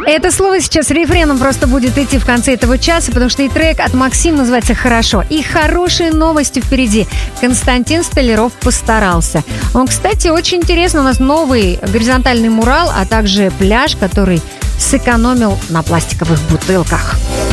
Это слово сейчас рефреном просто будет идти в конце этого часа, потому что и трек от Максим называется «Хорошо». И хорошие новости впереди. Константин Столяров постарался. Он, кстати, очень интересно. У нас новый горизонтальный мурал, а также пляж, который сэкономил на пластиковых бутылках.